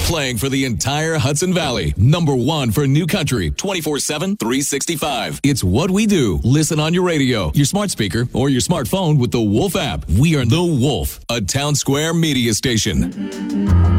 Playing for the entire Hudson Valley. Number one for new country, 24/7, 365. It's what we do. Listen on your radio, your smart speaker, or your smartphone with the Wolf app. We are The Wolf, a Town Square media station.